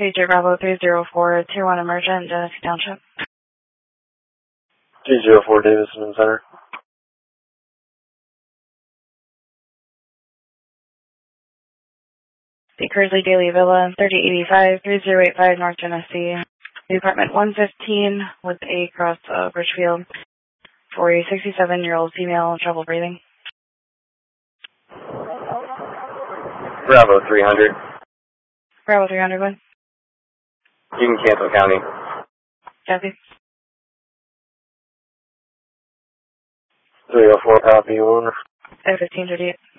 Pager Bravo 304, Tier 1 Emergent, Genesee Township. 304 Davidson Center. The Kersley Daily Villa, 3085, 3085 North Genesee. The apartment 115 with a cross Bridgefield for a 67-year-old female, trouble breathing. Bravo 300. Bravo 300, one. You can cancel county. Copy. 304 copy, owner. 1538.